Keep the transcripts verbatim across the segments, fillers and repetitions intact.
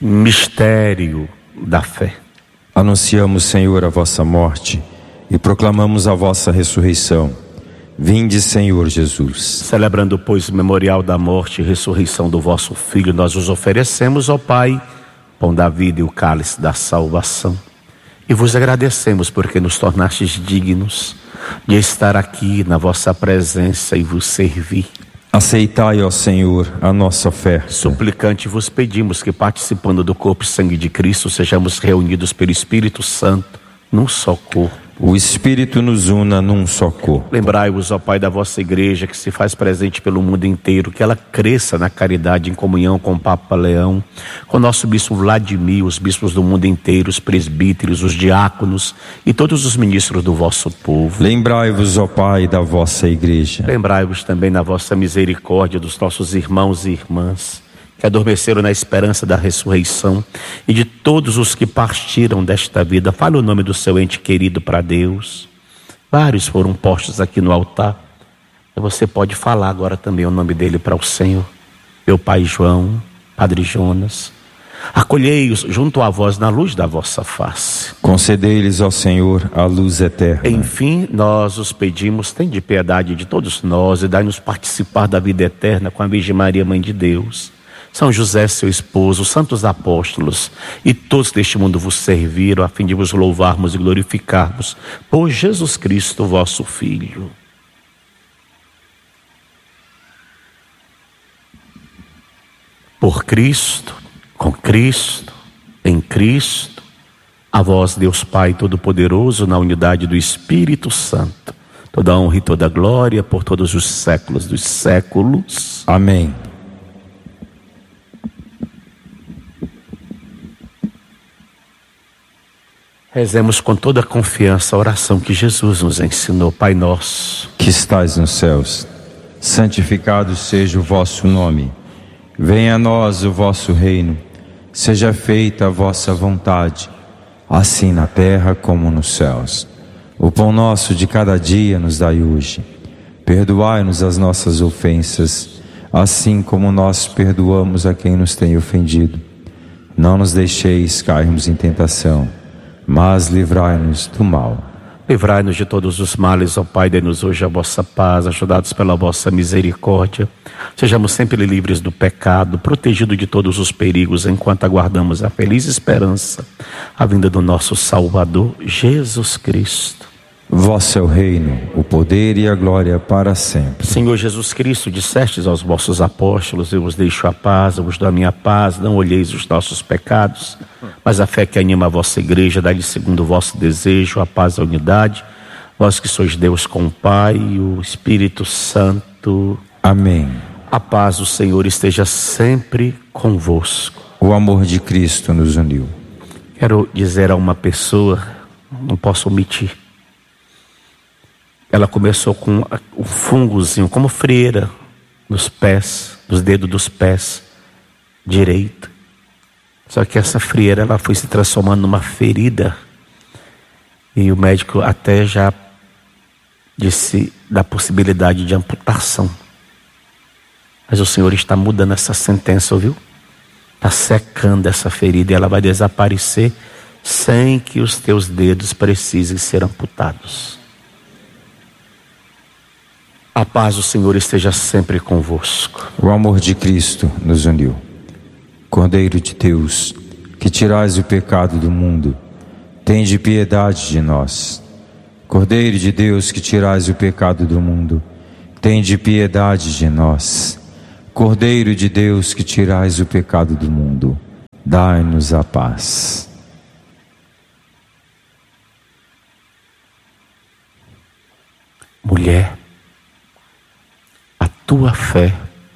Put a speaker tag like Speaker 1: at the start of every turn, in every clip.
Speaker 1: Mistério da fé.
Speaker 2: Anunciamos, Senhor, a vossa morte e proclamamos a vossa ressurreição. Vinde, Senhor Jesus.
Speaker 1: Celebrando, pois, o memorial da morte e ressurreição do vosso Filho, nós os oferecemos, ó Pai, pão da vida e o cálice da salvação. E vos agradecemos porque nos tornastes dignos de estar aqui na vossa presença e vos servir.
Speaker 2: Aceitai, ó Senhor, a nossa oferta.
Speaker 1: Suplicante vos pedimos que, participando do corpo e sangue de Cristo, sejamos reunidos pelo Espírito Santo num só corpo.
Speaker 2: O Espírito nos una num só corpo.
Speaker 1: Lembrai-vos, ó Pai, da vossa igreja que se faz presente pelo mundo inteiro, que ela cresça na caridade em comunhão com o Papa Leão, com o nosso bispo Vladimir, os bispos do mundo inteiro, os presbíteros, os diáconos e todos os ministros do vosso povo.
Speaker 2: Lembrai-vos, ó Pai, da vossa igreja.
Speaker 1: Lembrai-vos também na vossa misericórdia dos nossos irmãos e irmãs que adormeceram na esperança da ressurreição e de todos os que partiram desta vida. Fale o nome do seu ente querido para Deus. Vários foram postos aqui no altar. E você pode falar agora também o nome dele para o Senhor. Meu pai João, Padre Jonas, acolhei-os junto a vós na luz da vossa face.
Speaker 2: Concedei-lhes, ó Senhor, a luz eterna.
Speaker 1: Enfim, nós os pedimos, tende piedade de todos nós e dai-nos participar da vida eterna com a Virgem Maria, Mãe de Deus, São José, seu esposo, santos apóstolos e todos deste mundo vos serviram, a fim de vos louvarmos e glorificarmos por Jesus Cristo, vosso Filho. Por Cristo, com Cristo, em Cristo, a vós, Deus Pai Todo-Poderoso, na unidade do Espírito Santo, toda honra e toda glória por todos os séculos dos séculos.
Speaker 2: Amém.
Speaker 1: Rezemos com toda a confiança a oração que Jesus nos ensinou. Pai nosso,
Speaker 2: que estais nos céus, santificado seja o vosso nome. Venha a nós o vosso reino. Seja feita a vossa vontade, assim na terra como nos céus. O pão nosso de cada dia nos dai hoje. Perdoai-nos as nossas ofensas, assim como nós perdoamos a quem nos tem ofendido. Não nos deixeis cairmos em tentação, mas livrai-nos do mal.
Speaker 1: Livrai-nos de todos os males, ó Pai, dai-nos hoje a vossa paz, ajudados pela vossa misericórdia. Sejamos sempre livres do pecado, protegidos de todos os perigos, enquanto aguardamos a feliz esperança, a vinda do nosso Salvador, Jesus Cristo.
Speaker 2: Vosso é o reino, o poder e a glória para sempre.
Speaker 1: Senhor Jesus Cristo, dissestes aos vossos apóstolos: eu vos deixo a paz, eu vos dou a minha paz, não olheis os nossos pecados, mas a fé que anima a vossa igreja, dai-lhe segundo o vosso desejo, a paz e a unidade, vós que sois Deus com o Pai e o Espírito Santo.
Speaker 2: Amém.
Speaker 1: A paz do Senhor esteja sempre convosco.
Speaker 2: O amor de Cristo nos uniu.
Speaker 1: Quero dizer a uma pessoa, não posso omitir, ela começou com um fungozinho, como frieira, nos pés, nos dedos dos pés direito. Só que essa frieira, ela foi se transformando numa ferida. E o médico até já disse da possibilidade de amputação. Mas o Senhor está mudando essa sentença, ouviu? Está secando essa ferida e ela vai desaparecer sem que os teus dedos precisem ser amputados. A paz do Senhor esteja sempre convosco.
Speaker 2: O amor de Cristo nos uniu. Cordeiro de Deus, que tirais o pecado do mundo, tende piedade de nós. Cordeiro de Deus, que tirais o pecado do mundo, tende piedade de nós. Cordeiro de Deus, que tirais o pecado do mundo, dai-nos a paz.
Speaker 1: Mulher, a tua fé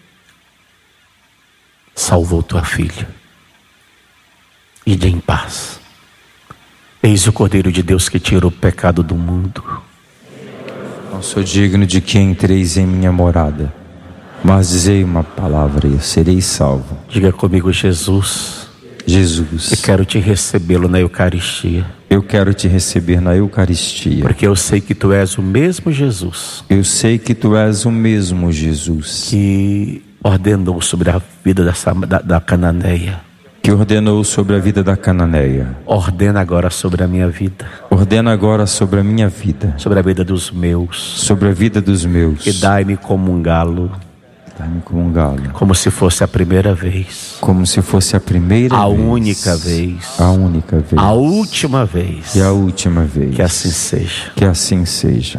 Speaker 1: salvou tua filha. Ide em paz. Eis o Cordeiro de Deus que tira o pecado do mundo.
Speaker 2: Não sou digno de que entreis em minha morada, mas dizei uma palavra e eu serei salvo.
Speaker 1: Diga comigo: Jesus,
Speaker 2: Jesus,
Speaker 1: eu quero te recebê-lo na Eucaristia.
Speaker 2: Eu quero te receber na Eucaristia.
Speaker 1: Porque eu sei que tu és o mesmo Jesus.
Speaker 2: Eu sei que tu és o mesmo Jesus
Speaker 1: que ordenou sobre a vida dessa, da, da cananeia.
Speaker 2: que ordenou sobre a vida da cananeia,
Speaker 1: ordena agora sobre a minha vida,
Speaker 2: ordena agora sobre a minha vida,
Speaker 1: sobre a vida dos meus,
Speaker 2: sobre a vida dos meus,
Speaker 1: e dai-me como um galo,
Speaker 2: dai-me como um galo,
Speaker 1: como se fosse a primeira vez,
Speaker 2: como se fosse a primeira
Speaker 1: a
Speaker 2: vez,
Speaker 1: única vez,
Speaker 2: a única vez,
Speaker 1: a última vez,
Speaker 2: e a última vez.
Speaker 1: que assim seja.
Speaker 2: Que assim seja.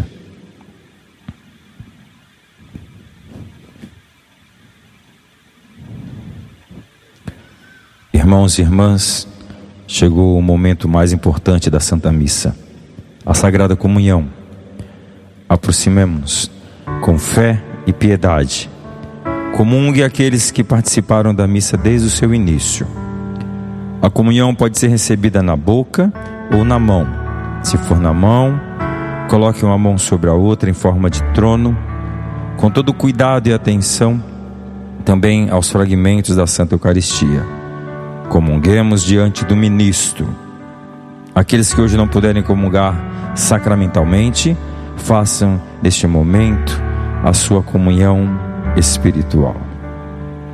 Speaker 2: Irmãos e irmãs, chegou o momento mais importante da Santa Missa, a Sagrada Comunhão. Aproximemo-nos com fé e piedade. Comungue aqueles que participaram da missa desde o seu início. A comunhão pode ser recebida na boca ou na mão. Se for na mão, coloque uma mão sobre a outra em forma de trono, com todo cuidado e atenção também aos fragmentos da Santa Eucaristia. Comunguemos diante do ministro. Aqueles que hoje não puderem comungar sacramentalmente, façam neste momento a sua comunhão espiritual.